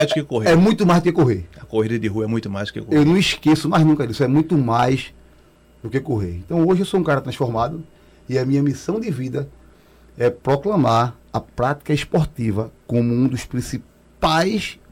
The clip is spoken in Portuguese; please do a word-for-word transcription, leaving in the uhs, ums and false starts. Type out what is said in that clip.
mais que correr. É muito mais do que correr. A corrida de rua é muito mais que correr. Eu não esqueço mais nunca disso. É muito mais do que correr. Então hoje eu sou um cara transformado e a minha missão de vida é proclamar a prática esportiva como um dos principais